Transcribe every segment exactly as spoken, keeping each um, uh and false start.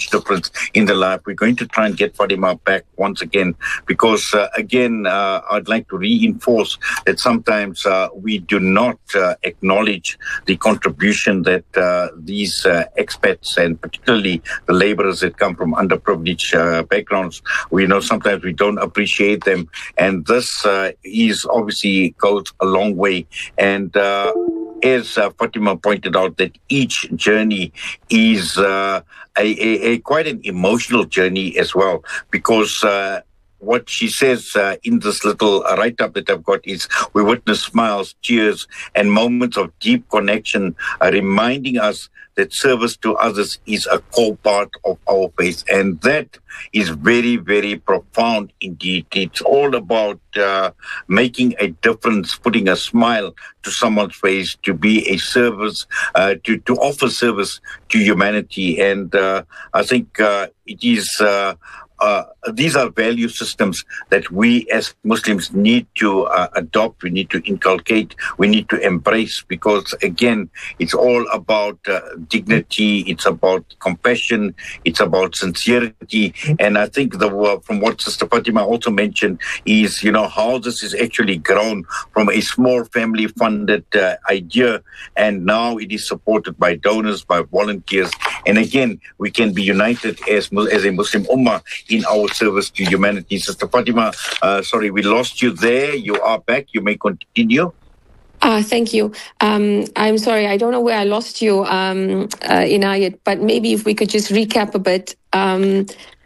huge difference in their life. We're going to try and get Fatima back once again because, uh, again, uh, I'd like to reinforce that sometimes uh, we do not uh, acknowledge the contribution that uh, these uh, expats and particularly the laborers that come from underprivileged uh, backgrounds, we know sometimes we don't appreciate them. And this uh, is obviously goes a long way. And uh, as uh, Fatima pointed out, that each journey is uh, a, a, a quite an emotional journey as well, because uh, what she says uh, in this little uh, write-up that I've got is we witness smiles, tears, and moments of deep connection, uh, reminding us that service to others is a core part of our faith. And that is very, very profound indeed. It's all about uh, making a difference, putting a smile to someone's face, to be a service, uh, to, to offer service to humanity. And uh, I think uh, it is... Uh, Uh, these are value systems that we as Muslims need to uh, adopt, we need to inculcate, we need to embrace, because again, it's all about uh, dignity, it's about compassion, it's about sincerity. And I think the uh, from what Sister Fatima also mentioned is, you know, how this is actually grown from a small family-funded uh, idea, and now it is supported by donors, by volunteers. And again, we can be united as, as a Muslim Ummah in our service to humanity. Sister Fatima, uh, sorry, we lost you there. You are back. You may continue. Uh, thank you. Um, I'm sorry, I don't know where I lost you, um, uh, Inayat, but maybe if we could just recap a bit. Um,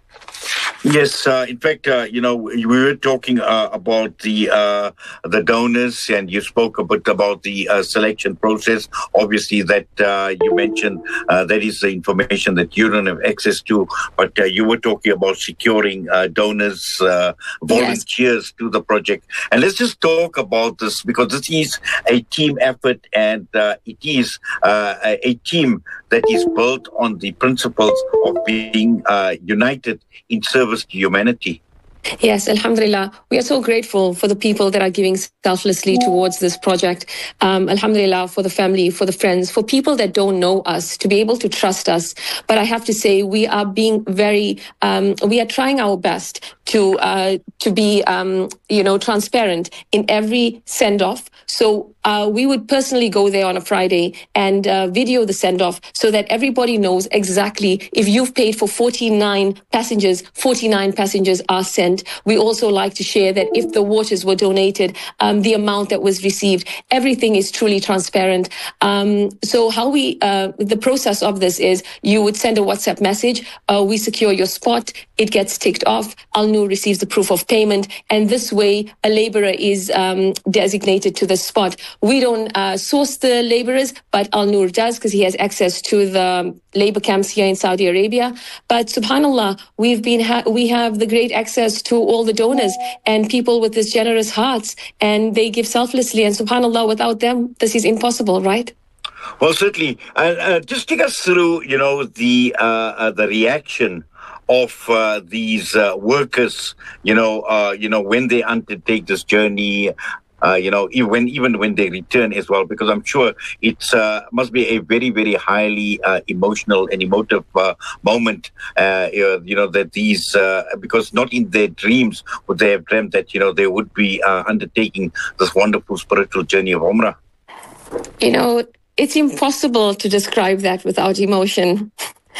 Yes, uh, in fact, uh, you know, we were talking uh, about the uh, the donors, and you spoke a bit about the uh, selection process. Obviously, that uh, you mentioned uh, that is the information that you don't have access to, but uh, you were talking about securing uh, donors, uh, volunteers yes. to the project. And let's just talk about this, because this is a team effort, and uh, it is uh, a, a team that is built on the principles of being uh, united in service to humanity. Yes, Alhamdulillah. We are so grateful for the people that are giving selflessly towards this project. Um, Alhamdulillah, for the family, for the friends, for people that don't know us, to be able to trust us. But I have to say, we are being very, um, we are trying our best to uh, to be, um, you know, transparent in every send-off. So uh, we would personally go there on a Friday and uh, video the send-off so that everybody knows exactly if you've paid for forty-nine passengers, forty-nine passengers are sent. We also like to share that if the waters were donated, um, the amount that was received, everything is truly transparent. Um, so how we, uh, the process of this is you would send a WhatsApp message, uh, we secure your spot, it gets ticked off, Al Noor receives the proof of payment, and this way a laborer is um, designated to the spot. We don't uh, source the laborers, but Al Noor does, because he has access to the labor camps here in Saudi Arabia. But subhanallah, we've been ha- we have the great access to all the donors and people with this generous hearts, and they give selflessly, and subhanallah, without them this is impossible, right? Well, certainly. Uh, uh, just take us through, you know, the uh, uh, the reaction of uh, these uh, workers, you know, uh, you know, when they undertake this journey. Uh, you know, even even when they return as well, because I'm sure it uh, must be a very, very highly uh, emotional and emotive uh, moment. Uh, you know, that these, uh, because not in their dreams would they have dreamt that, you know, they would be uh, undertaking this wonderful spiritual journey of Umrah. You know, it's impossible to describe that without emotion.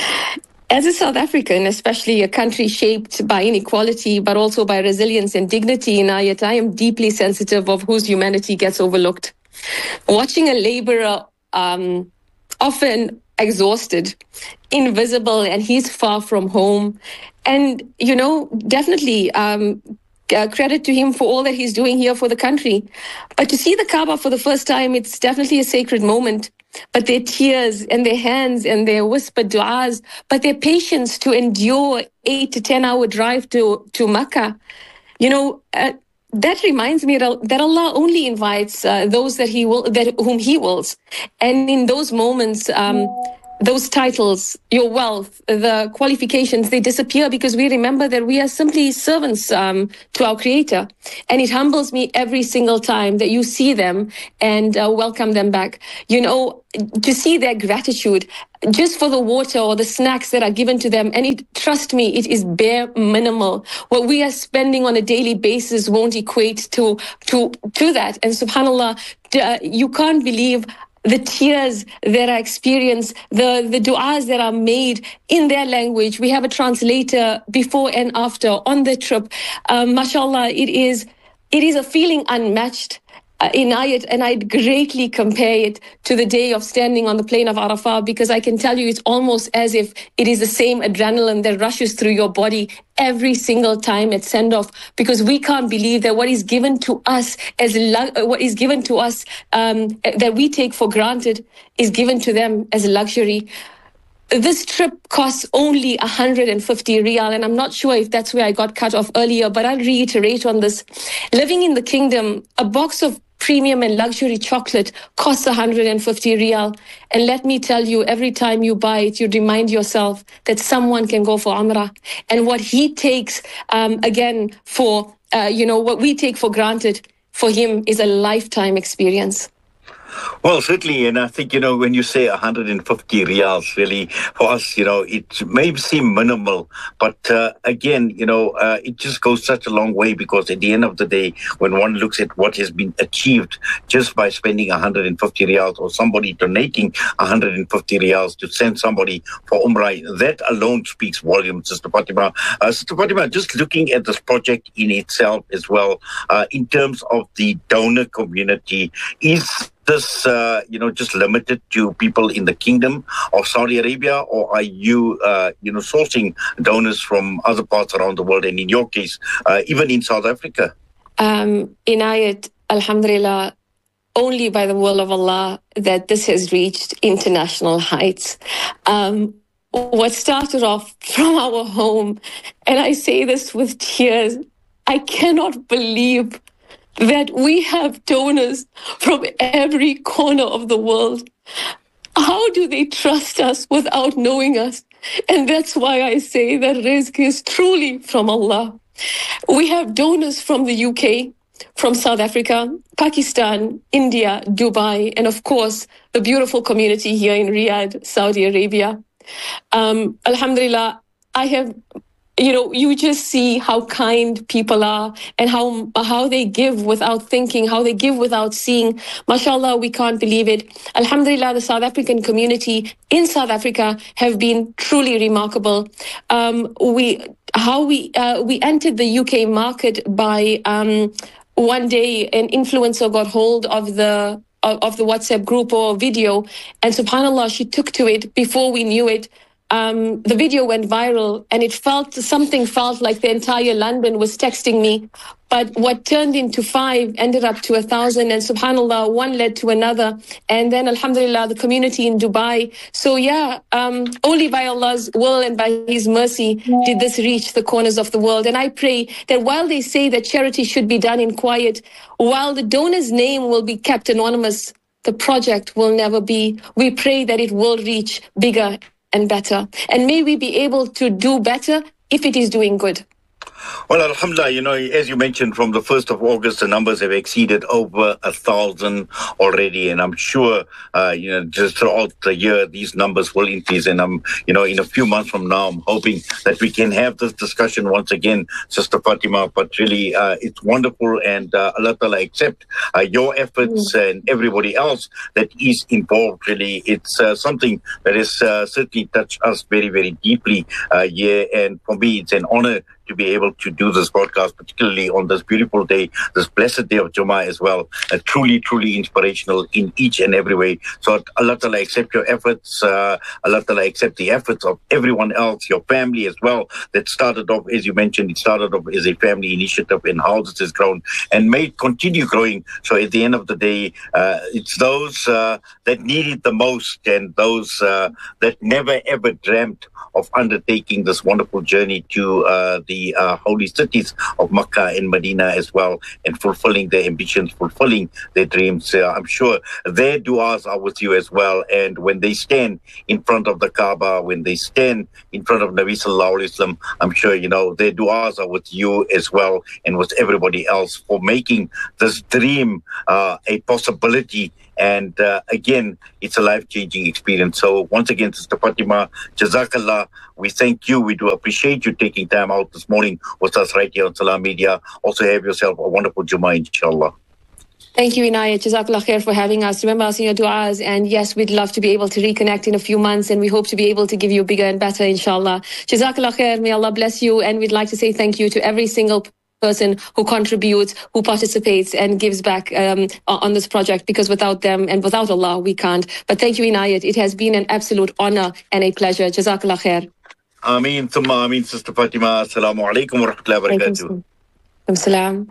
As a South African, especially a country shaped by inequality, but also by resilience and dignity, Inayat, I am deeply sensitive of whose humanity gets overlooked. Watching a laborer um, often exhausted, invisible, and he's far from home. And, you know, definitely um, uh, credit to him for all that he's doing here for the country. But to see the Kaaba for the first time, it's definitely a sacred moment. But their tears and their hands and their whispered du'as, but their patience to endure eight to ten hour drive to, to Makkah, you know, uh, that reminds me that Allah only invites uh, those that He will, that whom He wills. And in those moments, um, those titles, your wealth, the qualifications, they disappear because we remember that we are simply servants um, to our Creator. And it humbles me every single time that you see them and uh, welcome them back. You know, to see their gratitude just for the water or the snacks that are given to them. And it, trust me, it is bare minimal. What we are spending on a daily basis won't equate to, to, to that. And subhanAllah, uh, you can't believe the tears that are experienced, the, the du'as that are made in their language. We have a translator before and after on the trip. Um, mashallah, it is, it is a feeling unmatched. Uh, Inayat, and I'd greatly compare it to the day of standing on the plain of Arafah, because I can tell you it's almost as if it is the same adrenaline that rushes through your body every single time at send-off, because we can't believe that what is given to us as lu- what is given to us um, that we take for granted is given to them as a luxury. This trip costs only one hundred fifty riyal, and I'm not sure if that's where I got cut off earlier, but I'll reiterate on this. Living in the kingdom, a box of premium and luxury chocolate costs one hundred fifty riyal. And let me tell you, every time you buy it, you remind yourself that someone can go for Umrah. And what he takes, um, again, for, uh, you know, what we take for granted, for him is a lifetime experience. Well, certainly, and I think, you know, when you say one hundred fifty riyals, really, for us, you know, it may seem minimal, but uh, again, you know, uh, it just goes such a long way, because at the end of the day, when one looks at what has been achieved just by spending one hundred fifty riyals, or somebody donating one hundred fifty riyals to send somebody for Umrah, that alone speaks volumes, Sister Fatima. Uh, Sister Fatima, just looking at this project in itself as well, uh, in terms of the donor community, is this, uh, you know, just limited to people in the Kingdom of Saudi Arabia, or are you, uh, you know, sourcing donors from other parts around the world, and in your case, uh, even in South Africa? Um, Inayat, alhamdulillah, only by the will of Allah that this has reached international heights. Um, what started off from our home, and I say this with tears, I cannot believe that we have donors from every corner of the world. How do they trust us without knowing us? And that's why I say that rizq is truly from Allah. We have donors from the U K, from South Africa, Pakistan, India, Dubai, and of course, the beautiful community here in Riyadh, Saudi Arabia. Um, Alhamdulillah, I have... You know, you just see how kind people are, and how how they give without thinking, how they give without seeing. MashaAllah, we can't believe it. Alhamdulillah, the South African community in South Africa have been truly remarkable. Um, we how we uh, we entered the U K market by um, one day an influencer got hold of the of, of the WhatsApp group or video, and subhanAllah, she took to it before we knew it. Um, the video went viral, and it felt, something felt like the entire London was texting me. But what turned into five ended up to a thousand, and subhanAllah, one led to another. And then alhamdulillah, the community in Dubai. So yeah, um, only by Allah's will and by His mercy did this reach the corners of the world. And I pray that while they say that charity should be done in quiet, while the donor's name will be kept anonymous, the project will never be. We pray that it will reach bigger and better. And may we be able to do better if it is doing good. Well, alhamdulillah, you know, as you mentioned, from the first of August, the numbers have exceeded over a thousand already. And I'm sure, uh, you know, just throughout the year, these numbers will increase. And I'm, you know, in a few months from now, I'm hoping that we can have this discussion once again, Sister Fatima. But really, uh, it's wonderful. And uh, Allah Ta'ala accept uh, your efforts mm. and everybody else that is involved. Really, it's uh, something that has uh, certainly touched us very, very deeply uh, here. And for me, it's an honor to be able to do this broadcast, particularly on this beautiful day, this blessed day of Jummah as well. Uh, truly, truly inspirational in each and every way. So Allah Ta'ala accept your efforts. Uh, Allah Ta'ala accept the efforts of everyone else, your family as well, that started off, as you mentioned, it started off as a family initiative, and how this has grown and may continue growing. So at the end of the day, uh, it's those uh, that need it the most, and those uh, that never ever dreamt of undertaking this wonderful journey to uh, the uh, holy cities of Makkah and Medina as well, and fulfilling their ambitions, fulfilling their dreams. Uh, I'm sure their du'as are with you as well. And when they stand in front of the Kaaba, when they stand in front of Nabi Sallallahu Alaihi Wasallam, I'm sure, you know, their du'as are with you as well, and with everybody else, for making this dream uh, a possibility And uh, again, it's a life-changing experience. So once again, Sister Fatima, Jazakallah, we thank you. We do appreciate you taking time out this morning with us right here on Salam Media. Also have yourself a wonderful Jummah, inshallah. Thank you, Inayat. Jazakallah khair for having us. Remember us in your du'as. And yes, we'd love to be able to reconnect in a few months. And we hope to be able to give you bigger and better, inshallah. Jazakallah khair. May Allah bless you. And we'd like to say thank you to every single person who contributes, who participates and gives back um, on this project, because without them and without Allah, we can't. But thank you, Inayat. It has been an absolute honor and a pleasure. Jazakallah khair. Ameen. Thumma ameen, Sister Fatima. Assalamu alaikum wa rahmatullahi wa barakatuh. Assalam.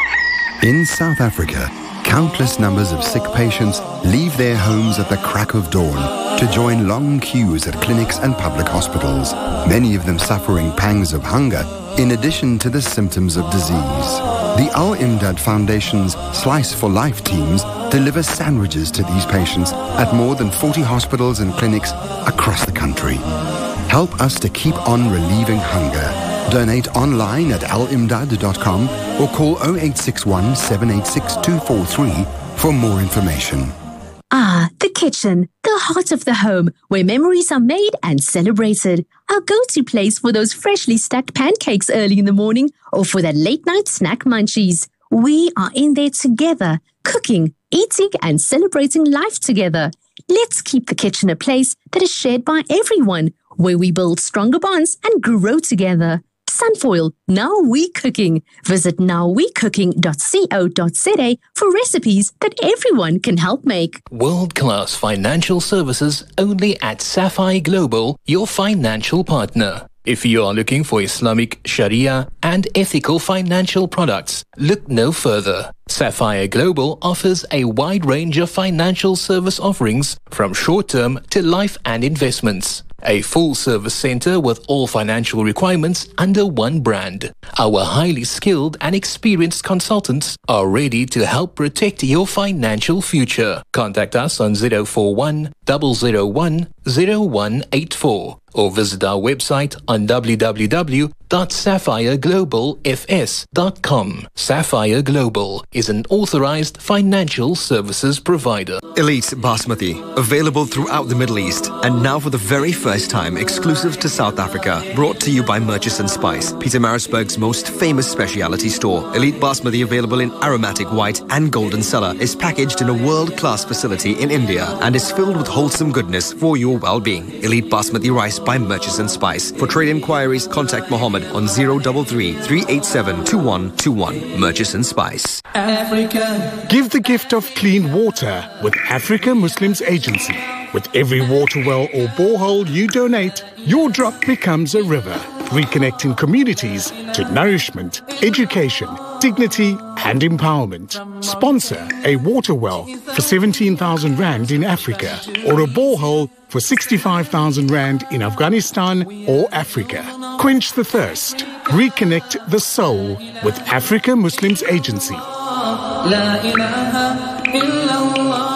In South Africa, countless numbers of sick patients leave their homes at the crack of dawn to join long queues at clinics and public hospitals, many of them suffering pangs of hunger in addition to the symptoms of disease. The Al-Imdad Foundation's Slice for Life teams deliver sandwiches to these patients at more than forty hospitals and clinics across the country. Help us to keep on relieving hunger. Donate online at al imdad dot com or call oh eight six one, seven eight six, two four three for more information. Ah, the kitchen, the heart of the home, where memories are made and celebrated. Our go-to place for those freshly stacked pancakes early in the morning or for that late-night snack munchies. We are in there together, cooking, eating and celebrating life together. Let's keep the kitchen a place that is shared by everyone, where we build stronger bonds and grow together. Sunfoil, Now We Cooking. Visit now we cooking dot co dot za for recipes that everyone can help make. World-class financial services only at Sapphire Global, your financial partner. If you are looking for Islamic Sharia and ethical financial products, look no further. Sapphire Global offers a wide range of financial service offerings from short-term to life and investments. A full-service center with all financial requirements under one brand. Our highly skilled and experienced consultants are ready to help protect your financial future. Contact us on zero four one, zero zero one, zero one eight four or visit our website on w w w dot sapphire global f s dot com. Sapphire Global is an authorized financial services provider. Elite Basmati, available throughout the Middle East, and now for the very first time exclusive to South Africa. Brought to you by Murchison Spice, Pietermaritzburg's most famous specialty store. Elite Basmati, available in aromatic white and golden cellar, is packaged in a world-class facility in India and is filled with wholesome goodness for your well-being. Elite Basmati rice by Murchison Spice. For trade inquiries, contact Mohammed on zero three three, three eight seven, two one two one. Murchison Spice. Africa. Give the gift of clean water with Africa Muslims Agency. With every water well or borehole you donate, your drop becomes a river, reconnecting communities to nourishment, education, dignity and empowerment. Sponsor a water well for seventeen thousand rand in Africa or a borehole for sixty-five thousand rand in Afghanistan or Africa. Quench the thirst. Reconnect the soul with Africa Muslims Agency. La ilaha illallah.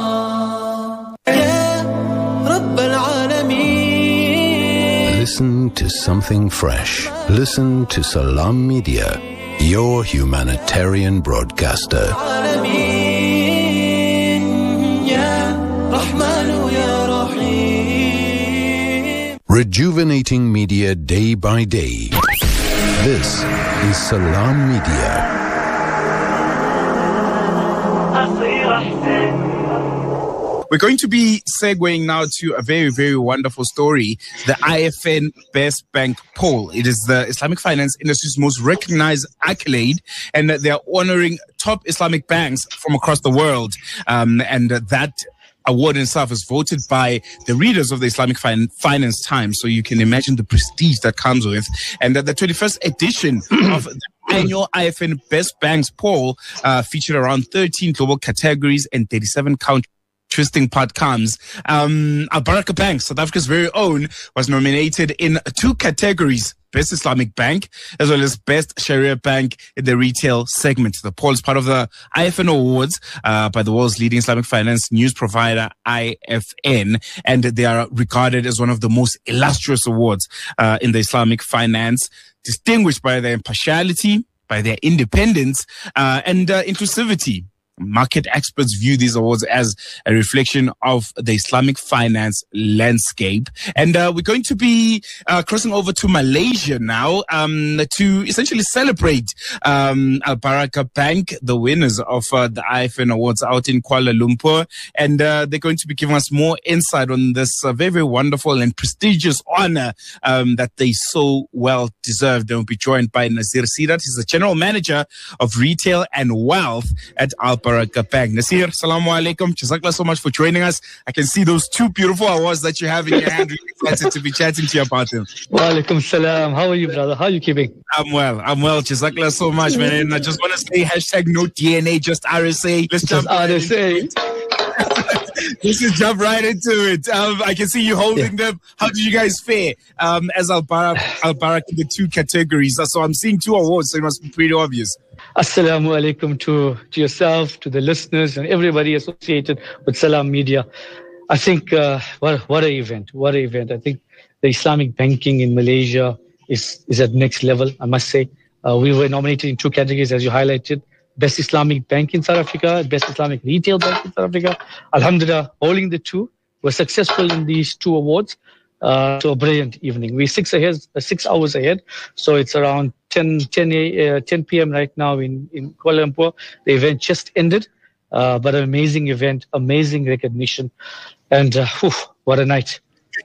Listen to something fresh. Listen to Salam Media, your humanitarian broadcaster. Rejuvenating media day by day. This is Salam Media. We're going to be segueing now to a very, very wonderful story, the I F N Best Bank Poll. It is the Islamic finance industry's most recognized accolade, and they are honoring top Islamic banks from across the world. Um, and that award in itself is voted by the readers of the Islamic fin- Finance Times, so you can imagine the prestige that comes with. And uh, the twenty-first edition of the annual I F N Best Banks Poll uh, featured around thirteen global categories and thirty-seven countries. Interesting part comes. Um, Al Baraka Bank, South Africa's very own, was nominated in two categories: Best Islamic Bank, as well as Best Sharia Bank in the retail segment. The poll is part of the I F N Awards uh, by the world's leading Islamic finance news provider, I F N, and they are regarded as one of the most illustrious awards uh, in the Islamic finance, distinguished by their impartiality, by their independence, uh, and uh, inclusivity. market experts view these awards as a reflection of the Islamic finance landscape. And uh, we're going to be uh, crossing over to Malaysia now um, to essentially celebrate um, Al Barakah Bank, the winners of uh, the I F N Awards out in Kuala Lumpur. And uh, they're going to be giving us more insight on this uh, very, very wonderful and prestigious honor um, that they so well deserve. They'll be joined by Nasir Sirat. He's the General Manager of Retail and Wealth at Al Barakah Bank. Nasir, assalamu alaikum. Jazakallah so much for joining us. I can see those two beautiful awards that you have in your hand. Really excited to be chatting to you about them. Wa alaikum salam. How are you, brother? How are you keeping? I'm well. I'm well. Jazakallah so much, man. And I just want to say hashtag no D N A, just R S A. Let's Just jump R S A. Let's just jump right into it. Um, I can see you holding yeah. them. How did you guys fare um, as Al Barakah Al Barakah in the two categories? So I'm seeing two awards, so it must be pretty obvious. Assalamu alaikum to, to yourself, to the listeners, and everybody associated with Salam Media. I think uh, what what an event! What an event! I think the Islamic banking in Malaysia is is at next level. I must say, uh, we were nominated in two categories, as you highlighted. Best Islamic Bank in South Africa, Best Islamic Retail Bank in South Africa. Alhamdulillah, holding the two. We're successful in these two awards. Uh, so a brilliant evening. We're six ahead, uh, six hours ahead. So it's around ten, ten, uh, ten p.m. right now in, in Kuala Lumpur. The event just ended, uh, but an amazing event, amazing recognition. And uh, whew, what a night.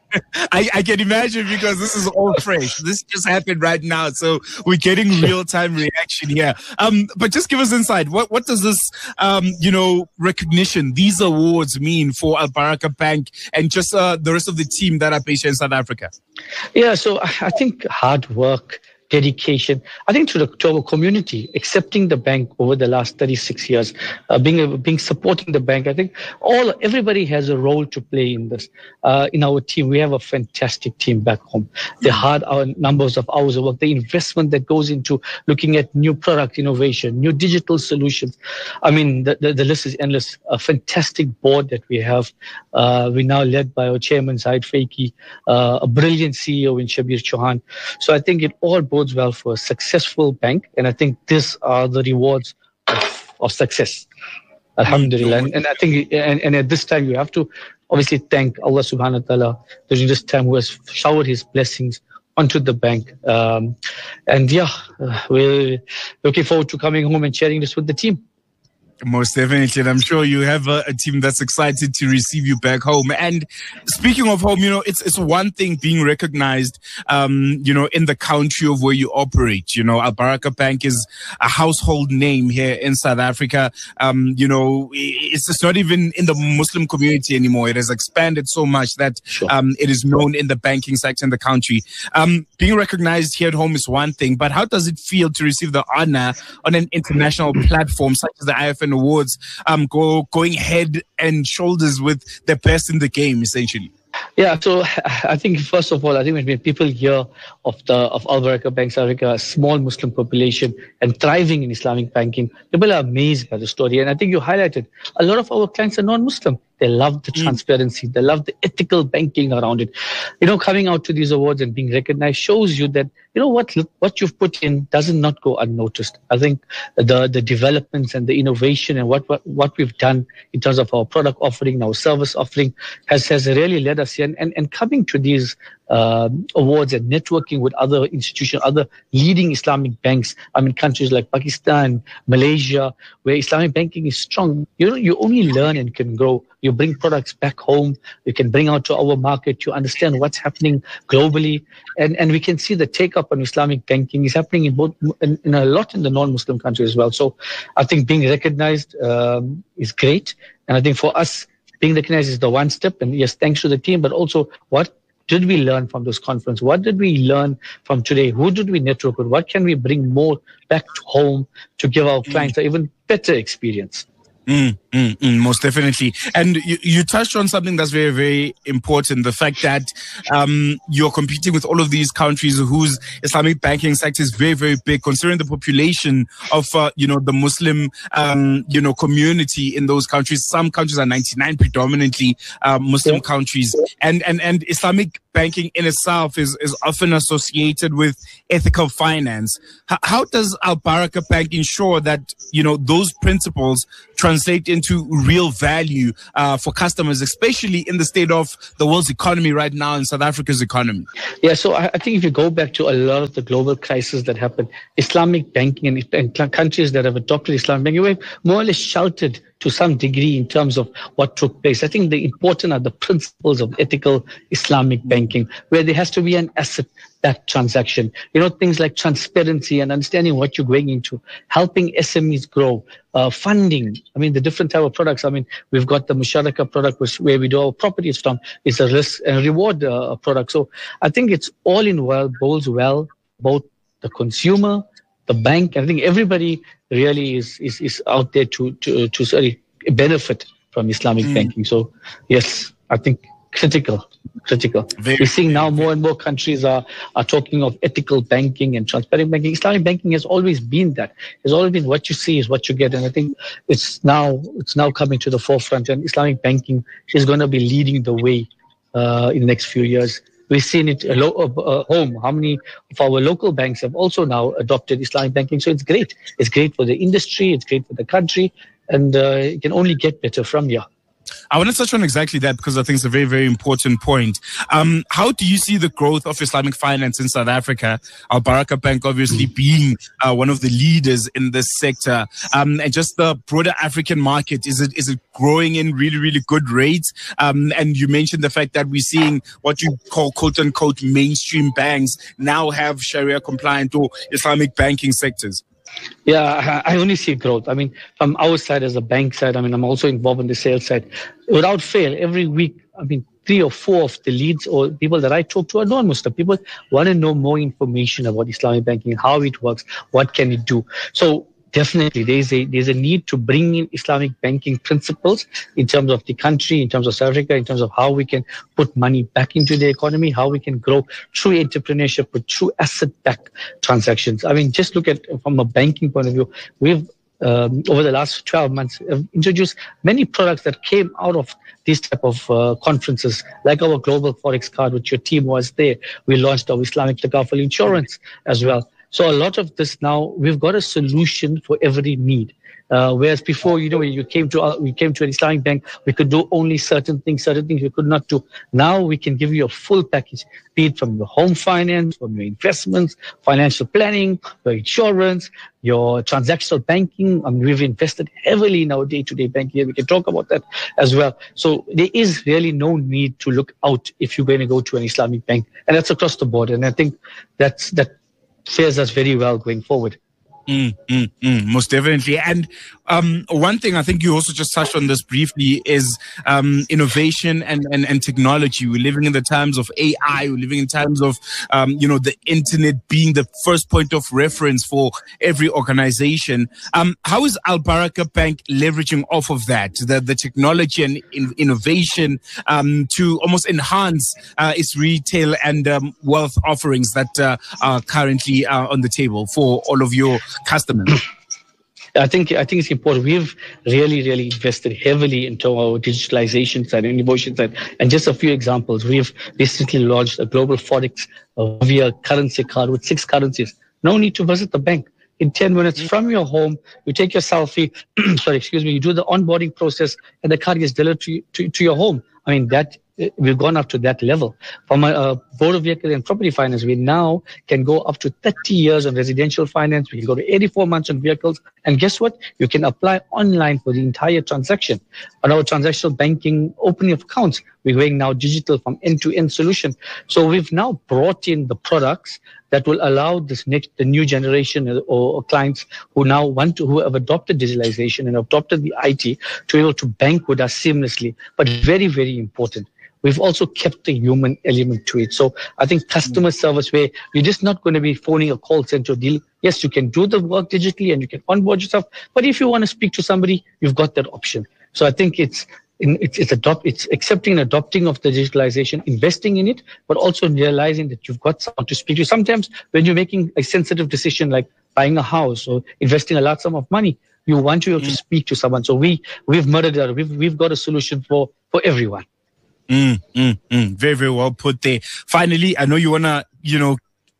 I, I can imagine, because this is all fresh. This just happened right now, so we're getting real-time reaction here. Um, but just give us insight. What what does this, um, you know, recognition, these awards mean for Al Barakah Bank and just uh, the rest of the team that are based here in South Africa? Yeah, so I think hard work, dedication, I think to the to our community, accepting the bank over the last thirty-six years, uh, being being supporting the bank. I think all everybody has a role to play in this. Uh, in our team, we have a fantastic team back home. The hard our numbers of hours of work, the investment that goes into looking at new product innovation, new digital solutions. I mean, the the, the list is endless. A fantastic board that we have. Uh, we're now led by our chairman Zaid Faiki, uh, a brilliant C E O in Shabir Chauhan. So I think it all bodes well for a successful bank, and I think these are the rewards of, of success. Alhamdulillah. And, and I think, and, and at this time, you have to obviously thank Allah subhanahu wa ta'ala during this time who has showered his blessings onto the bank. Um, and yeah, uh, we're looking forward to coming home and sharing this with the team. Most definitely. And I'm sure you have a, a team that's excited to receive you back home. And speaking of home, you know, it's it's one thing being recognized, um, you know, in the country of where you operate. You know, Al Barakah Bank is a household name here in South Africa. Um, you know, it's, it's not even in the Muslim community anymore. It has expanded so much that Sure. um, it is known in the banking sector in the country. Um, being recognized here at home is one thing, but how does it feel to receive the honor on an international platform such as the I F N Awards, um, go going head and shoulders with the best in the game, essentially? Yeah, so I think first of all, I think when people hear of the of Al Barakah Bank South Africa, a small Muslim population and thriving in Islamic banking, people are amazed by the story. And I think you highlighted a lot of our clients are non-Muslim. They love the transparency. They love the ethical banking around it. You know, coming out to these awards and being recognized shows you that, you know, what what you've put in does not go unnoticed. I think the the developments and the innovation and what what, what we've done in terms of our product offering, our service offering has, has really led us here. And, and, and coming to these um, awards and networking with other institutions, other leading Islamic banks, I mean, countries like Pakistan, Malaysia, where Islamic banking is strong, you know, you only learn and can grow. You bring products back home. You can bring out to our market. You understand what's happening globally, and and we can see the take up on Islamic banking is happening in both in, in a lot in the non-Muslim countries as well. So, I think being recognized um, is great, and I think for us being recognized is the one step. And yes, thanks to the team, but also what did we learn from this conference? What did we learn from today? Who did we network with? What can we bring more back to home to give our clients an even better experience? Mm, mm, mm, most definitely. And you, you touched on something that's very, very important. The fact that um, you're competing with all of these countries whose Islamic banking sector is very, very big, considering the population of, uh, you know, the Muslim, um, you know, community in those countries. Some countries are ninety-nine predominantly uh, Muslim yeah. countries. And, and, and Islamic banking in itself is, is often associated with ethical finance. H- how does Al Barakah Bank ensure that, you know, those principles translate into real value uh, for customers, especially in the state of the world's economy right now and South Africa's economy? Yeah, so I, I think if you go back to a lot of the global crises that happened, Islamic banking and, and countries that have adopted Islamic banking were more or less sheltered to some degree in terms of what took place. I think the important are the principles of ethical Islamic banking, where there has to be an asset-backed transaction. You know, things like transparency and understanding what you're going into, helping S M Es grow, uh, funding. I mean, the different type of products. I mean, we've got the Musharaka product, which where we do our properties from. It's a risk and reward uh, product. So I think it's all in well, bodes well, both the consumer, the bank. I think everybody really is is, is out there to to to sorry, benefit from Islamic mm. banking. So yes, I think critical, critical. Very We're seeing now more and more countries are are talking of ethical banking and transparent banking. Islamic banking has always been that. It's always been what you see is what you get, and I think it's now it's now coming to the forefront. And Islamic banking is going to be leading the way uh, in the next few years. We've seen it at uh, home. How many of our local banks have also now adopted Islamic banking? So it's great. It's great for the industry. It's great for the country. And uh, it can only get better from here. I want to touch on exactly that because I think it's a very, very important point. Um, how do you see the growth of Islamic finance in South Africa? Al Baraka Bank obviously being uh, one of the leaders in this sector, um, and just the broader African market. Is it is it growing in really, really good rates? Um, and you mentioned the fact that we're seeing what you call quote unquote mainstream banks now have Sharia compliant or Islamic banking sectors. Yeah, I only see growth. I mean, from our side as a bank side, I mean, I'm also involved in the sales side. Without fail, every week, I mean, three or four of the leads or people that I talk to are non-Muslim. People want to know more information about Islamic banking, how it works, what can it do. So definitely, there's a there's a need to bring in Islamic banking principles in terms of the country, in terms of South Africa, in terms of how we can put money back into the economy, how we can grow through entrepreneurship, but through asset-backed transactions. I mean, just look at from a banking point of view, we've um, over the last twelve months have introduced many products that came out of these type of uh, conferences, like our Global Forex Card, which your team was there. We launched our Islamic Takaful insurance as well. So a lot of this now, we've got a solution for every need. Uh, whereas before, you know, when you came to uh, we came to an Islamic bank, we could do only certain things, certain things we could not do. Now we can give you a full package, be it from your home finance, from your investments, financial planning, your insurance, your transactional banking. I mean, we've invested heavily in our day-to-day banking. We can talk about that as well. So there is really no need to look out if you're going to go to an Islamic bank, and that's across the board. And I think that's that fares us very well going forward. Mm, mm, mm, most definitely. And um, one thing I think you also just touched on this briefly is um, innovation and, and, and technology. We're living in the times of A I. We're living in times of, um, you know, the internet being the first point of reference for every organization. Um, how is Al Baraka Bank leveraging off of that, the, the technology and in, innovation um, to almost enhance uh, its retail and um, wealth offerings that uh, are currently uh, on the table for all of your customers? I think I think it's important. We've really, really invested heavily into our digitalization side and innovation side. And just a few examples. We've recently launched a global Forex uh, via currency card with six currencies. No need to visit the bank. In ten minutes from your home, you take your selfie, sorry, excuse me, you do the onboarding process and the card gets delivered to, to, to your home. I mean, that we've gone up to that level. From a uh, motor vehicle and property finance, we now can go up to thirty years on residential finance. We can go to eighty-four months on vehicles. And guess what? You can apply online for the entire transaction. On our transactional banking, opening of accounts, we're going now digital from end-to-end solution. So we've now brought in the products that will allow this next, the new generation or, or clients who now want to, who have adopted digitalization and adopted the I T to be able to bank with us seamlessly. But very, very important, we've also kept the human element to it. So I think customer service, where you're just not going to be phoning a call center deal. Yes, you can do the work digitally and you can onboard yourself. But if you want to speak to somebody, you've got that option. So I think it's in, it's it's, adopt, it's accepting and adopting of the digitalization, investing in it, but also realizing that you've got someone to speak to. Sometimes when you're making a sensitive decision like buying a house or investing a large sum of money, you want to be able to speak to someone. So we we've murdered that. We've we've got a solution for for everyone. Mm, mm, mm. Very, very well put there. Finally, I know you want to, you know,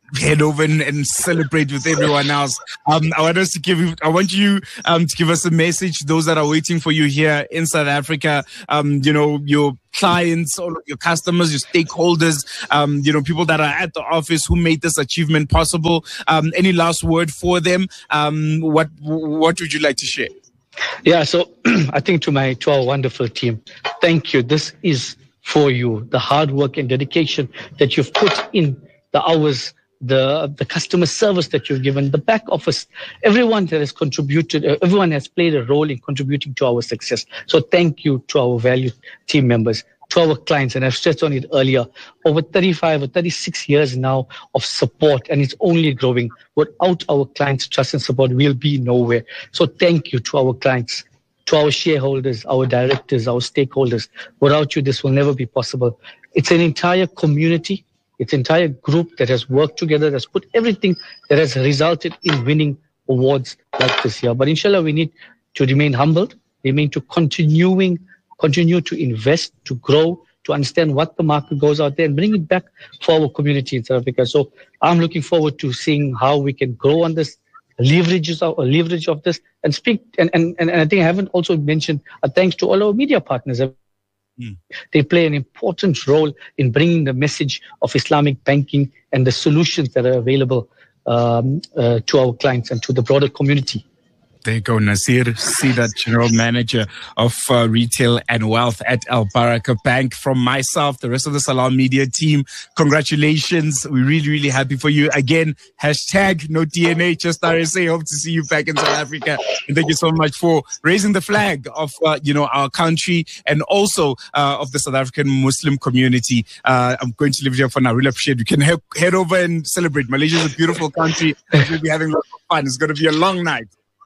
head over and, and celebrate with everyone else. Um, I want us to give you, I want you um, to give us a message, those that are waiting for you here in South Africa, um, you know, your clients, all of your customers, your stakeholders, um, you know, people that are at the office who made this achievement possible. Um, any last word for them? Um, what, what would you like to share? Yeah, so I think to my, to our wonderful team, thank you. This is for you, the hard work and dedication that you've put in, the hours, the the customer service that you've given, the back office, everyone that has contributed, uh, everyone has played a role in contributing to our success. So thank you to our valued team members, to our clients, and I've stressed on it earlier, over thirty-five or thirty-six years now of support, and it's only growing. Without our clients' trust and support, we'll be nowhere. So thank you to our clients, to our shareholders, our directors, our stakeholders. Without you, this will never be possible. It's an entire community. It's an entire group that has worked together, that's put everything that has resulted in winning awards like this year. But inshallah, we need to remain humbled, remain to continuing, continue to invest, to grow, to understand what the market goes out there and bring it back for our community in South Africa. So I'm looking forward to seeing how we can grow on this, leverages of, leverage of this, and speak. And, and, and I think I haven't also mentioned a thanks to all our media partners. Mm. They play an important role in bringing the message of Islamic banking and the solutions that are available um, uh, to our clients and to the broader community. There you go, Nasir Sidat, General Manager of uh, Retail and Wealth at Al Baraka Bank. From myself, the rest of the Salam Media team, congratulations. We're really, really happy for you. Again, hashtag no D N A, just R S A. Hope to see you back in South Africa. And thank you so much for raising the flag of, uh, you know, our country and also uh, of the South African Muslim community. Uh, I'm going to leave it here for now. Really appreciate it. You can he- head over and celebrate. Malaysia is a beautiful country. We'll be having lots of fun. It's going to be a long night.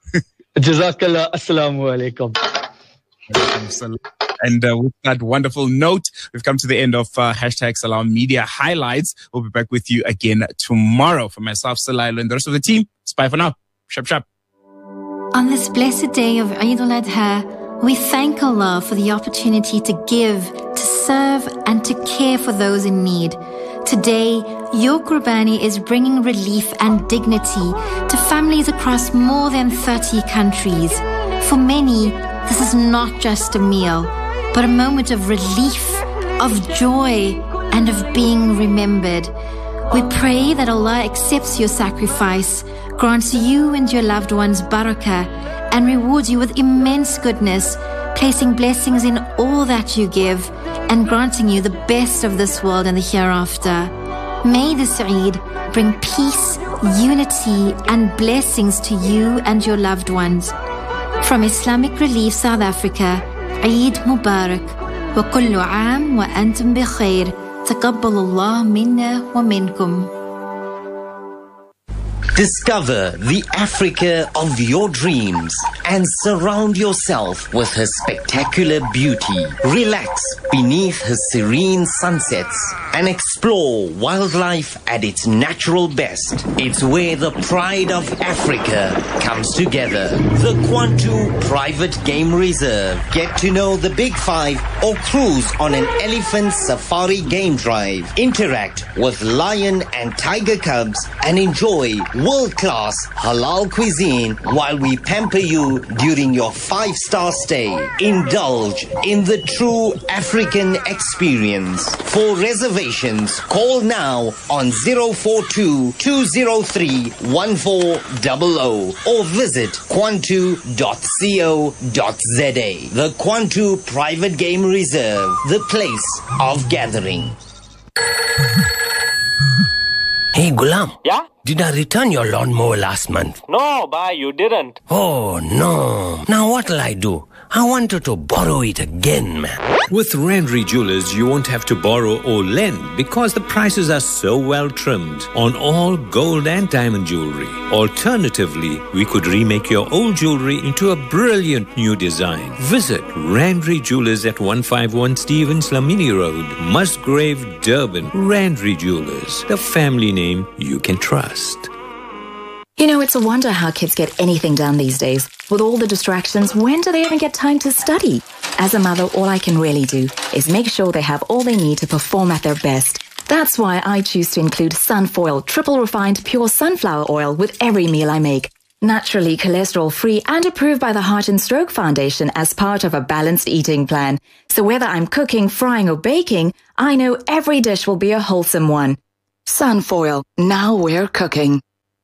Jazakallah. Assalamu alaikum. And uh, with that wonderful note, we've come to the end of uh, hashtag Salam Media Highlights. We'll be back with you again tomorrow. For myself, Salailo, and the rest of the team, it's bye for now. Shab shab. On this blessed day of Eid al-Adha, we thank Allah for the opportunity to give, to serve, and to care for those in need. Today, your Qurbani is bringing relief and dignity to families across more than thirty countries. For many, this is not just a meal, but a moment of relief, of joy, and of being remembered. We pray that Allah accepts your sacrifice, grants you and your loved ones barakah, and rewards you with immense goodness, placing blessings in all that you give, and granting you the best of this world and the hereafter. May this Eid bring peace, unity, and blessings to you and your loved ones. From Islamic Relief South Africa, Eid Mubarak, wa kullu aam wa antum bi khair. Taqabbal Allah minna wa minkum. Discover the Africa of your dreams and surround yourself with her spectacular beauty. Relax beneath her serene sunsets and explore wildlife at its natural best. It's where the pride of Africa comes together. The Kwantu Private Game Reserve. Get to know the Big Five or cruise on an elephant safari game drive. Interact with lion and tiger cubs and enjoy world-class halal cuisine while we pamper you during your five-star stay. Indulge in the true African experience. For reservations, call now on zero four two, two zero three, one four zero zero or visit kwantu dot co dot za. The Kwantu Private Game Reserve, the place of gathering. Hey, Gulam. Yeah? Did I return your lawnmower last month? No, bhai, you didn't. Oh, no. Now what'll I do? I wanted to borrow it again, man. With Randry Jewelers, you won't have to borrow or lend because the prices are so well trimmed on all gold and diamond jewelry. Alternatively, we could remake your old jewelry into a brilliant new design. Visit Randry Jewelers at one fifty-one Stevens Lamini Road, Musgrave, Durban. Randry Jewelers, the family name you can trust. You know, it's a wonder how kids get anything done these days. With all the distractions, when do they even get time to study? As a mother, all I can really do is make sure they have all they need to perform at their best. That's why I choose to include Sunfoil triple refined pure sunflower oil with every meal I make. Naturally cholesterol-free and approved by the Heart and Stroke Foundation as part of a balanced eating plan. So whether I'm cooking, frying or baking, I know every dish will be a wholesome one. Sunfoil, now we're cooking.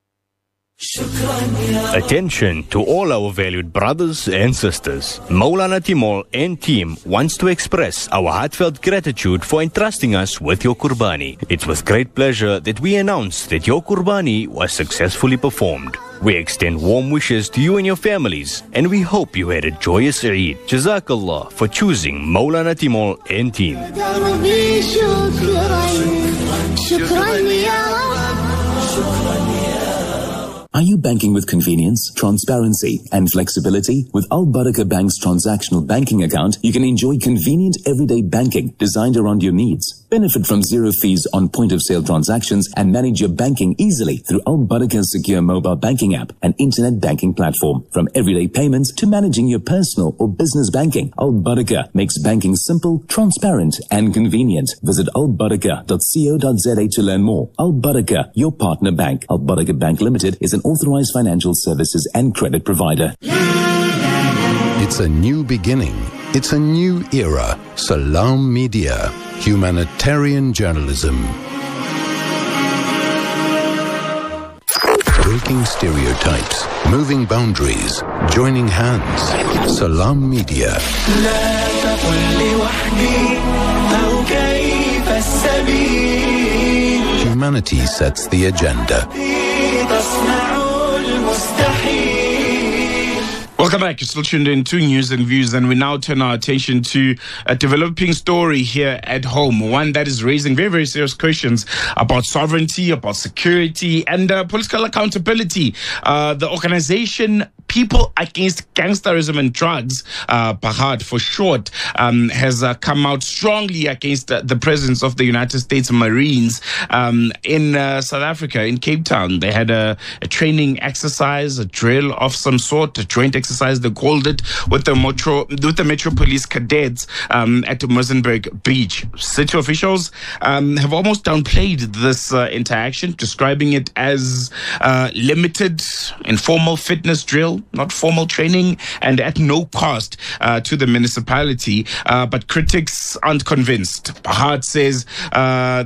Attention to all our valued brothers and sisters. Maulana Timol and team wants to express our heartfelt gratitude for entrusting us with your Qurbani. It's with great pleasure that we announce that your Qurbani was successfully performed. We extend warm wishes to you and your families, and we hope you had a joyous Eid. Jazakallah for choosing Maulana Timol and team. Are you banking with convenience, transparency, and flexibility? With Al Barakah Bank's transactional banking account, you can enjoy convenient everyday banking designed around your needs. Benefit from zero fees on point-of-sale transactions and manage your banking easily through Al Barakah's secure mobile banking app and internet banking platform. From everyday payments to managing your personal or business banking, Al Barakah makes banking simple, transparent, and convenient. Visit al barakah dot co dot za to learn more. Al Barakah, your partner bank. Al Barakah Bank Limited is an authorized financial services and credit provider. It's a new beginning. It's a new era. Salam Media. Humanitarian journalism. Breaking stereotypes. Moving boundaries. Joining hands. Salam Media. Humanity sets the agenda. Welcome back. You're still tuned in to News and Views, and we now turn our attention to a developing story here at home, one that is raising very, very serious questions about sovereignty, about security, and uh, political accountability. Uh, the organization People Against Gangsterism and Drugs, uh, PAGAD for short, um, has uh, come out strongly against uh, the presence of the United States Marines um, in uh, South Africa, in Cape Town. They had a, a training exercise, a drill of some sort, a joint exercise, they called it, with the Metro, with the Metro Police cadets um, at Muizenberg Beach. City officials um, have almost downplayed this uh, interaction, describing it as uh, limited, informal fitness drill, not formal training, and at no cost uh, to the municipality. Uh, but critics aren't convinced. PAGAD says uh,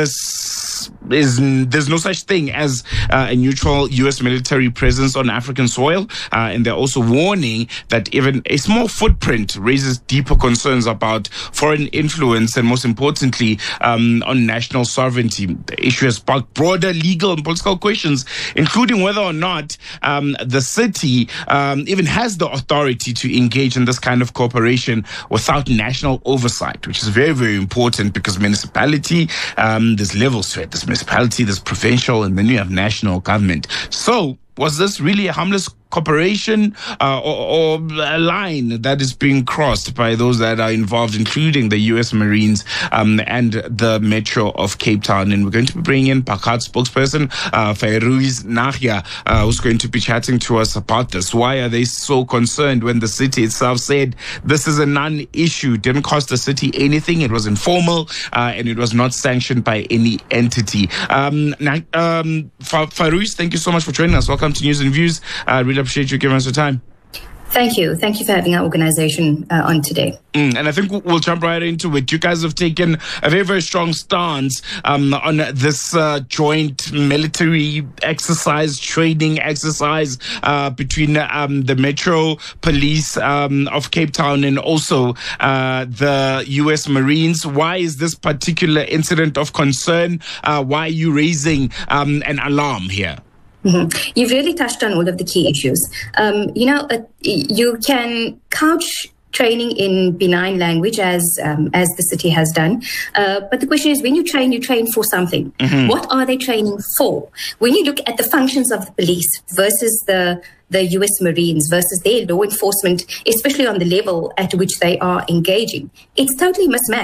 this is there's no such thing as uh, a neutral U S military presence on African soil, uh, and they're also warning that even a small footprint raises deeper concerns about foreign influence and, most importantly, um, on national sovereignty. The issue has sparked broader legal and political questions, including whether or not um, the city um, even has the authority to engage in this kind of cooperation without national oversight, which is very, very important, because municipality, um, there's levels to it. There's municipality, there's provincial, and then you have national government. So was this really a harmless cooperation uh, or, or a line that is being crossed by those that are involved, including the U S Marines um, and the Metro of Cape Town? And we're going to be bringing in PAGAD spokesperson uh, Fairouz Nahia, uh, who's going to be chatting to us about this. Why are they so concerned when the city itself said this is a non-issue, didn't cost the city anything, it was informal, uh, and it was not sanctioned by any entity. Um, um, Fairouz, thank you so much for joining us. Welcome to News and Views. I uh, really appreciate you giving us your time. Thank you. Thank you for having our organization uh, on today. Mm, and I think we'll jump right into it. You guys have taken a very, very strong stance um, on this uh, joint military exercise, training exercise uh, between um, the Metro Police um, of Cape Town and also uh, the U S Marines. Why is this particular incident of concern? Uh, why are you raising um, an alarm here? Mm-hmm. You've really touched on all of the key issues. Um, you know, uh, you can couch training in benign language, as um, as the city has done. Uh, but the question is, when you train, you train for something. Mm-hmm. What are they training for? When you look at the functions of the police versus the the U S Marines versus their law enforcement, especially on the level at which they are engaging, it's totally mismatched.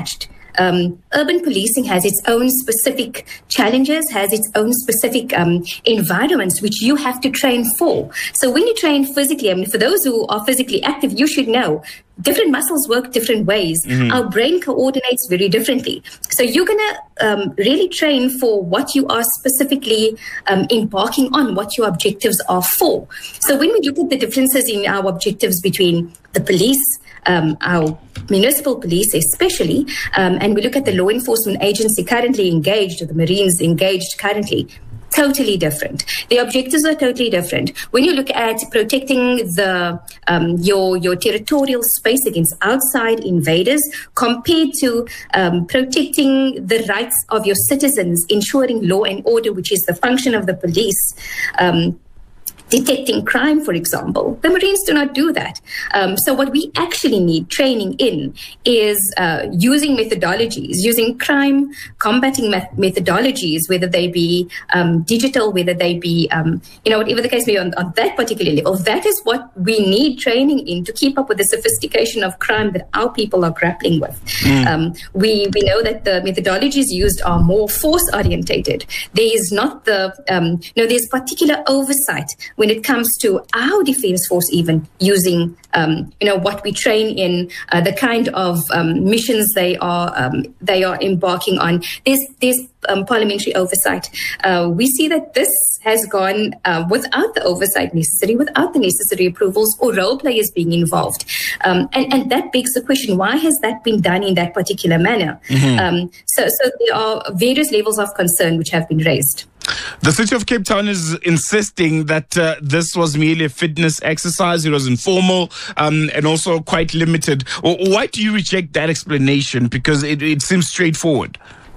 Um, urban policing has its own specific challenges, has its own specific um, environments which you have to train for. So when you train physically, I mean, for those who are physically active, you should know different muscles work different ways. Mm-hmm. Our brain coordinates very differently. So you're going to um, really train for what you are specifically um, embarking on, what your objectives are for. So when we look at the differences in our objectives between the police, um, our municipal police especially, um, and we look at the law enforcement agency currently engaged, or the Marines engaged currently, totally different. The objectives are totally different. When you look at protecting the um, your your territorial space against outside invaders, compared to um, protecting the rights of your citizens, ensuring law and order, which is the function of the police. Um, detecting crime, for example. The Marines do not do that. Um, so what we actually need training in is uh, using methodologies, using crime combating met- methodologies, whether they be um, digital, whether they be, um, you know, whatever the case may be on, on that particular level. That is what we need training in to keep up with the sophistication of crime that our people are grappling with. Mm. Um, we, we know that the methodologies used are more force-orientated. There is not the, um, you know, there's particular oversight when it comes to our defense force, even using, um, you know, what we train in, uh, the kind of um, missions they are um, they are embarking on. There's there's um, parliamentary oversight. Uh, we see that this has gone uh, without the oversight necessary, without the necessary approvals or role players being involved, um, and and that begs the question: why has that been done in that particular manner? Mm-hmm. Um, so so there are various levels of concern which have been raised. The city of Cape Town is insisting that uh, this was merely a fitness exercise. It was informal um, and also quite limited. Why do you reject that explanation? Because it, it seems straightforward.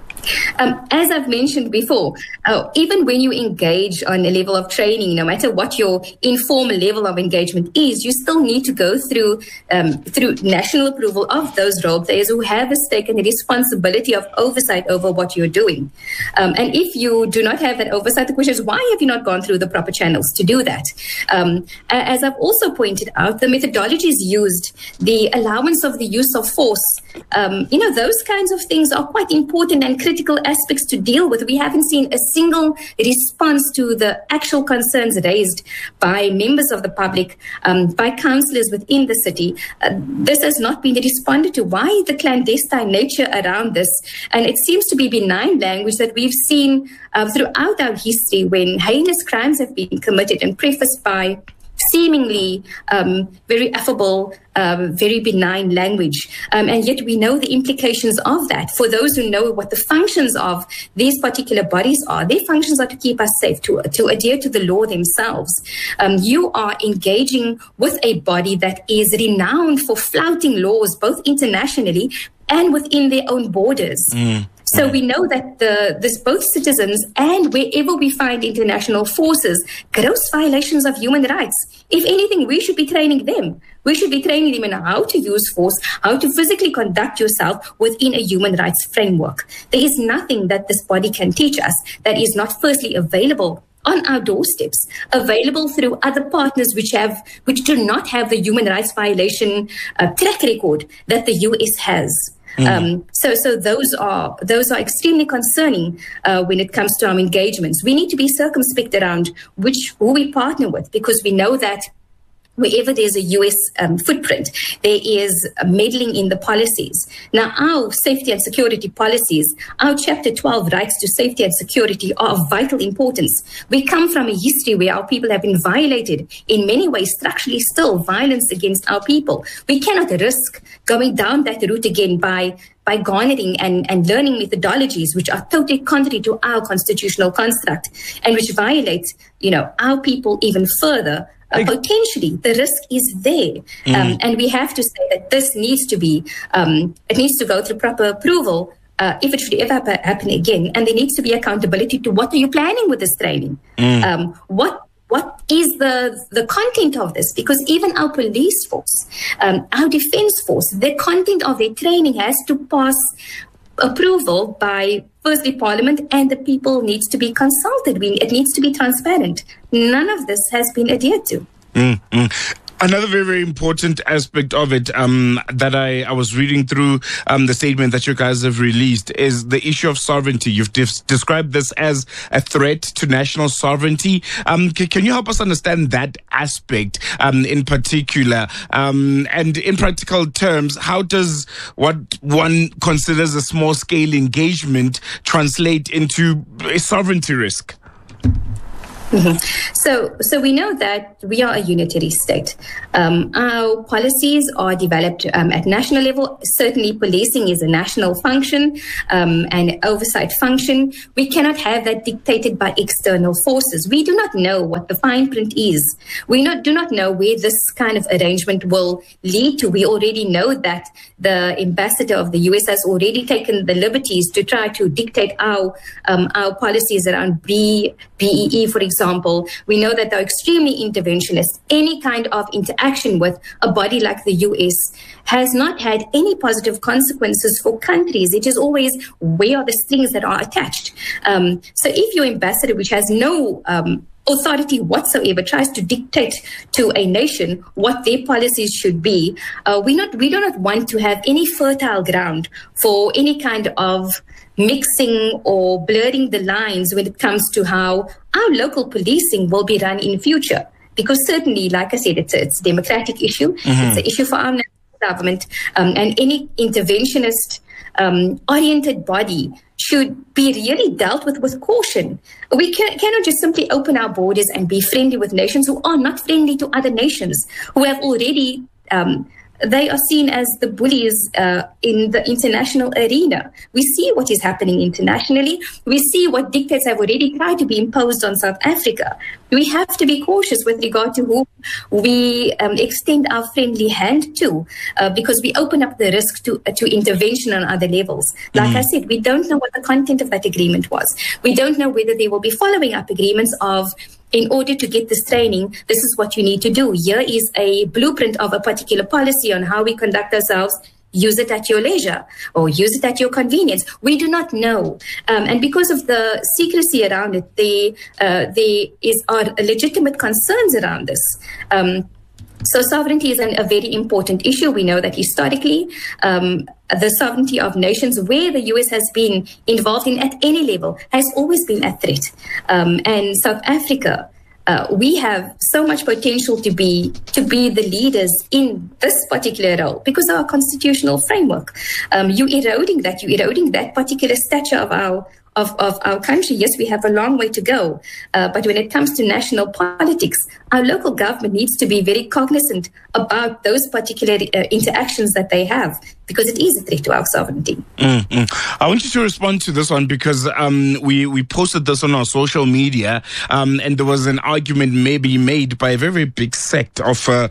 Um, as I've mentioned before, uh, even when you engage on a level of training, no matter what your informal level of engagement is, you still need to go through um, through national approval of those role players who have a stake and a responsibility of oversight over what you're doing. Um, and if you do not have that oversight, the question is, why have you not gone through the proper channels to do that? Um, as I've also pointed out, the methodologies used, the allowance of the use of force, um, you know, those kinds of things are quite important and critical critical aspects to deal with. We haven't seen a single response to the actual concerns raised by members of the public, um, by councillors within the city. Uh, this has not been responded to. Why the clandestine nature around this? And it seems to be benign language that we've seen uh, throughout our history when heinous crimes have been committed and prefaced by seemingly um, very affable, um, very benign language. Um, and yet we know the implications of that. For those who know what the functions of these particular bodies are, their functions are to keep us safe, to, to adhere to the law themselves. Um, you are engaging with a body that is renowned for flouting laws, both internationally and within their own borders. Mm. So we know that the, this both citizens and wherever we find international forces, gross violations of human rights. If anything, we should be training them. We should be training them in how to use force, how to physically conduct yourself within a human rights framework. There is nothing that this body can teach us that is not firstly available on our doorsteps, available through other partners which have, which do not have the human rights violation uh, track record that the U S has. Mm. Um, so, so those are those are extremely concerning uh, when it comes to our engagements. We need to be circumspect around which who we partner with, because we know that wherever there's a U S um, footprint, there is a meddling in the policies. Now, our safety and security policies, our Chapter twelve rights to safety and security are of vital importance. We come from a history where our people have been violated, in many ways structurally still violence against our people. We cannot risk going down that route again by by garnering and, and learning methodologies which are totally contrary to our constitutional construct and which violate, you know, our people even further. Uh, potentially, the risk is there. Mm. Um, and we have to say that this needs to be, um, it needs to go through proper approval uh, if it should ever happen again. And there needs to be accountability to what are you planning with this training? Mm. Um, what What is the, the content of this? Because even our police force, um, our defense force, the content of their training has to pass approval by firstly Parliament, and the people needs to be consulted. We, it needs to be transparent. None of this has been adhered to. Mm-hmm. Another very, very important aspect of it um, that I, I was reading through um, the statement that you guys have released is the issue of sovereignty. You've de- described this as a threat to national sovereignty. Um, c- can you help us understand that aspect um, in particular? Um, and in practical terms, how does what one considers a small-scale engagement translate into a sovereignty risk? Mm-hmm. So, so we know that we are a unitary state. Um, our policies are developed um, at national level. Certainly, policing is a national function um, and oversight function. We cannot have that dictated by external forces. We do not know what the fine print is. We not, do not know where this kind of arrangement will lead to. We already know that the ambassador of the U S has already taken the liberties to try to dictate our um, our policies around B E E, for example. Example, we know that they're extremely interventionist. Any kind of interaction with a body like the U S has not had any positive consequences for countries. It is always, where are the strings that are attached? Um, so if your ambassador, which has no um, authority whatsoever, tries to dictate to a nation what their policies should be, uh, we not we do not want to have any fertile ground for any kind of mixing or blurring the lines when it comes to how our local policing will be run in future. Because certainly, like I said, it's a, it's a democratic issue. Mm-hmm. It's an issue for our national government. Um, and any interventionist um, oriented body should be really dealt with with caution. We can, cannot just simply open our borders and be friendly with nations who are not friendly to other nations, who have already um, they are seen as the bullies uh, in the international arena. We see what is happening internationally. We see what dictates have already tried to be imposed on South Africa. We have to be cautious with regard to who we um, extend our friendly hand to, uh, because we open up the risk to uh, to intervention on other levels. Like mm. I said, we don't know what the content of that agreement was. We don't know whether they will be following up agreements of, in order to get this training, this is what you need to do. Here is a blueprint of a particular policy on how we conduct ourselves. Use it at your leisure or use it at your convenience. We do not know. Um, and because of the secrecy around it, the, uh, there is, are legitimate concerns around this. Um, So sovereignty is an, a very important issue. We know that historically, um, the sovereignty of nations where the U S has been involved in at any level has always been a threat. Um, and South Africa, uh, we have so much potential to be to be the leaders in this particular role because of our constitutional framework. Um, you eroding that, you eroding that particular stature of our Of, of our country. Yes, we have a long way to go. Uh, but when it comes to national politics, our local government needs to be very cognizant about those particular uh, interactions that they have, because it is a threat to our sovereignty. Mm-hmm. I want you to respond to this one because um, we, we posted this on our social media um, and there was an argument maybe made by a very big sect of uh,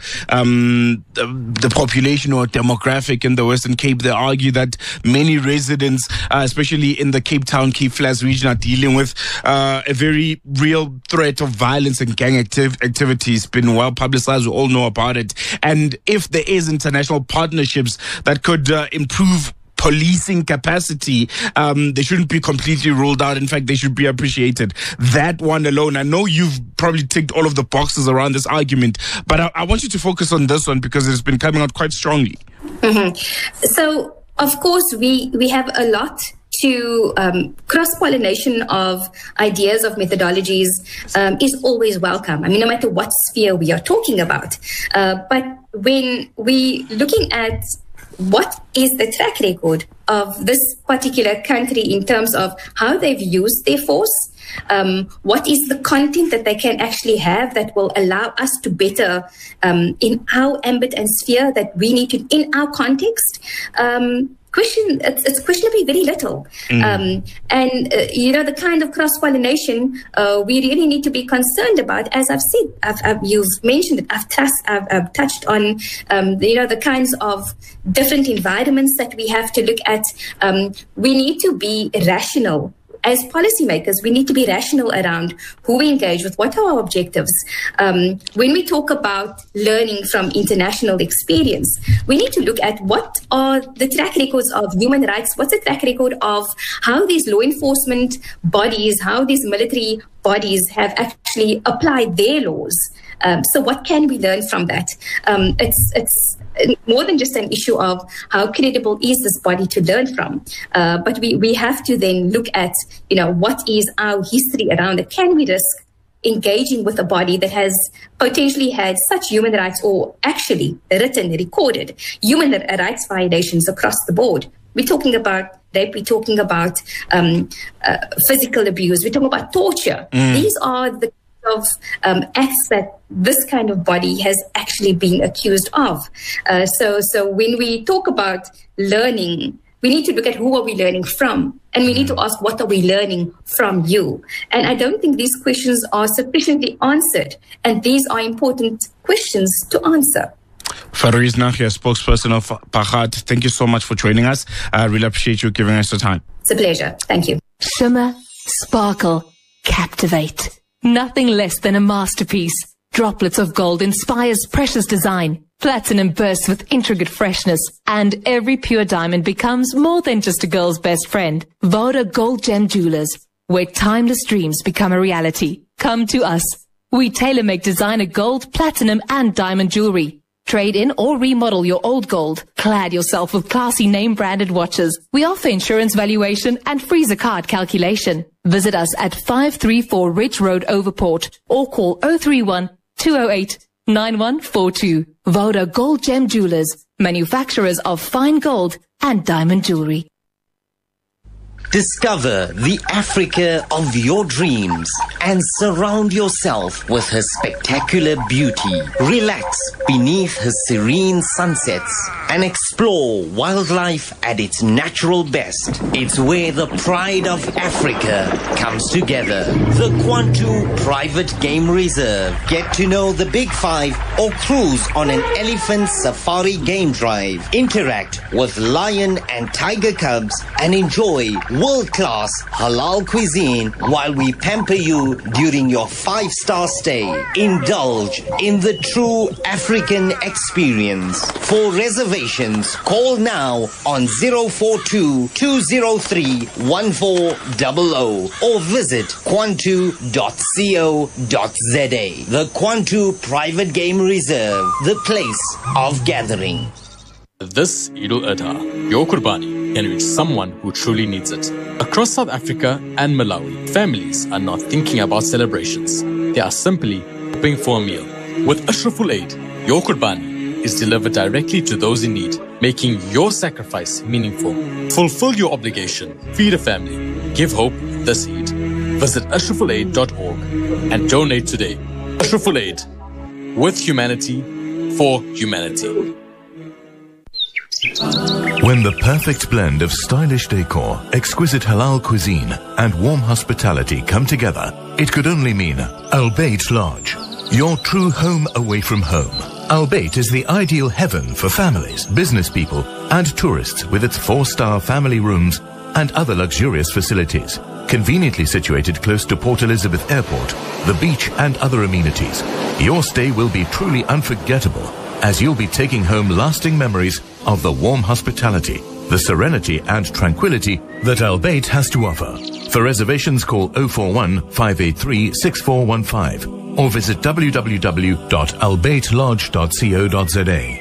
um, the, the population or demographic in the Western Cape. They argue that many residents, uh, especially in the Cape Town, Cape Flats region, are dealing with uh, a very real threat of violence and gang activ- activities. Been well publicized. We all know about it. And if there is international partnerships that could uh, improve policing capacity, um, they shouldn't be completely ruled out. In fact, they should be appreciated. That one alone, I know you've probably ticked all of the boxes around this argument, but I, I want you to focus on this one because it's been coming out quite strongly. Mm-hmm. So, of course, we, we have a lot to um, cross-pollination of ideas, of methodologies um, is always welcome. I mean, no matter what sphere we are talking about. Uh, but when we looking at what is the track record of this particular country in terms of how they've used their force, um, what is the content that they can actually have that will allow us to better um, in our ambit and sphere that we need to, in our context, um, Question, it's, it's questionably very little. Mm. Um, and, uh, you know, the kind of cross-pollination uh, we really need to be concerned about. As I've said, I've, I've, you've mentioned it, I've, t- I've, I've touched on, um, the, you know, the kinds of different environments that we have to look at. Um, we need to be rational. As policymakers, we need to be rational around who we engage with, what are our objectives. Um, when we talk about learning from international experience, we need to look at what are the track records of human rights, what's the track record of how these law enforcement bodies, how these military bodies have actually applied their laws. Um, so what can we learn from that? Um, it's it's more than just an issue of how credible is this body to learn from, uh, but we, we have to then look at, you know, what is our history around it? Can we risk engaging with a body that has potentially had such human rights, or actually written, recorded human rights violations across the board? We're talking about rape, we're talking about um, uh, physical abuse, we're talking about torture. Mm. These are the of um, acts that this kind of body has actually been accused of. Uh, so, so when we talk about learning, we need to look at who are we learning from, and we need to ask, what are we learning from you? And I don't think these questions are sufficiently answered, and these are important questions to answer. Farouz Nahia, spokesperson of Pagad, thank you so much for joining us. I really appreciate you giving us the time. It's a pleasure. Thank you. Shimmer, sparkle, captivate. Nothing less than a masterpiece. Droplets of gold inspires precious design. Platinum bursts with intricate freshness. And every pure diamond becomes more than just a girl's best friend. Voda Gold Gem Jewelers, where timeless dreams become a reality. Come to us. We tailor-make designer gold, platinum, and diamond jewelry. Trade in or remodel your old gold. Clad yourself with classy name-branded watches. We offer insurance valuation and freezer card calculation. Visit us at five three four Ridge Road, Overport, or call zero three one, two zero eight, nine one four two. Voda Gold Gem Jewelers, manufacturers of fine gold and diamond jewelry. Discover the Africa of your dreams and surround yourself with her spectacular beauty. Relax beneath her serene sunsets and explore wildlife at its natural best. It's where the pride of Africa comes together. The Kwantu Private Game Reserve. Get to know the Big Five or cruise on an elephant safari game drive. Interact with lion and tiger cubs and enjoy world-class halal cuisine while we pamper you during your five-star stay. Indulge in the true African experience. For reservations, call now on zero four two, two zero three, one four zero zero or visit kwantu dot co dot za. The Kwantu Private Game Reserve, the place of gathering. This Eid al-Adha, your Qurbani can reach someone who truly needs it. Across South Africa and Malawi, families are not thinking about celebrations. They are simply hoping for a meal. With Ashraful Aid, your Qurbani is delivered directly to those in need, making your sacrifice meaningful. Fulfill your obligation, feed a family, give hope this Eid. Visit ashraful aid dot org and donate today. Ashraful Aid, with humanity, for humanity. When the perfect blend of stylish decor, exquisite halal cuisine, and warm hospitality come together, it could only mean Al Bayt Lodge, your true home away from home. Al Bayt is the ideal heaven for families, business people, and tourists with its four-star family rooms and other luxurious facilities. Conveniently situated close to Port Elizabeth Airport, the beach, and other amenities, your stay will be truly unforgettable, as you'll be taking home lasting memories of the warm hospitality, the serenity and tranquility that Al Bayt has to offer. For reservations, call zero four one, five eight three, six four one five or visit w w w dot al bayt lodge dot co dot za.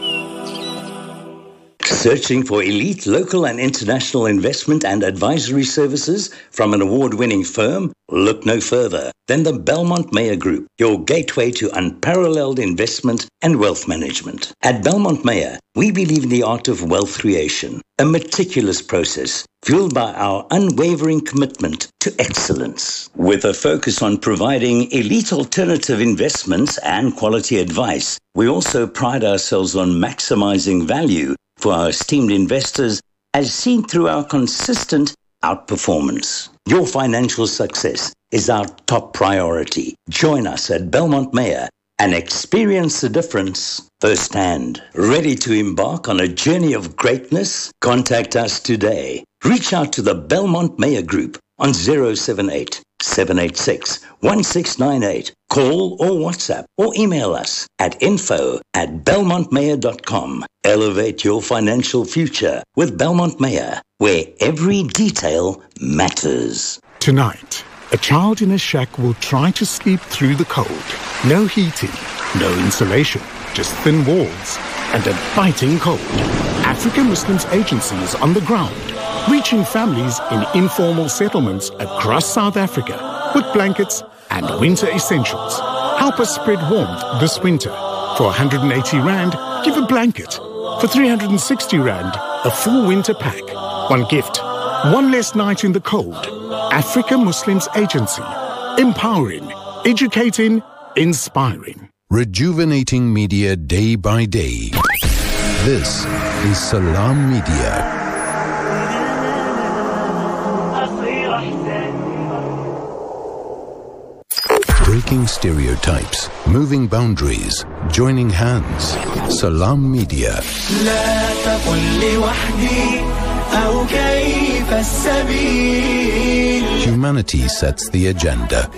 Searching for elite local and international investment and advisory services from an award-winning firm? Look no further than the Belmont Meyer Group, your gateway to unparalleled investment and wealth management. At Belmont Meyer, we believe in the art of wealth creation, a meticulous process fueled by our unwavering commitment to excellence. With a focus on providing elite alternative investments and quality advice, we also pride ourselves on maximizing value for our esteemed investors, as seen through our consistent outperformance. Your financial success is our top priority. Join us at Belmont Meyer and experience the difference firsthand. Ready to embark on a journey of greatness? Contact us today. Reach out to the Belmont Meyer Group on zero seven eight, seven eight six, one six nine eight. Call or WhatsApp or email us at info at belmont mayer dot com. Elevate your financial future with Belmont Meyer, where every detail matters. Tonight, a child in a shack will try to sleep through the cold. No heating, no insulation, just thin walls and a biting cold. Africa Muslims Agency is on the ground, reaching families in informal settlements across South Africa with blankets and winter essentials. Help us spread warmth this winter. For one hundred eighty rand, give a blanket. For three hundred sixty rand, a full winter pack. One gift, one less night in the cold. Africa Muslims Agency. Empowering, educating, inspiring. Rejuvenating media day by day. This is Salam Media. Breaking stereotypes, moving boundaries, joining hands. Salam Media. Humanity sets the agenda.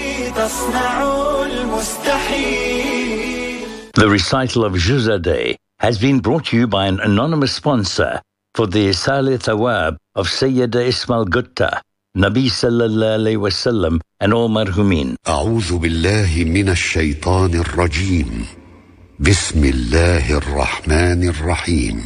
The recital of Juzadeh has been brought to you by an anonymous sponsor for the Isale Thawab of Sayyida Ismail Gutta, Nabi Sallallahu Alaihi Wasallam and all marhumin. أعوذ بالله من الشيطان الرجيم. بسم الله الرحمن الرحيم.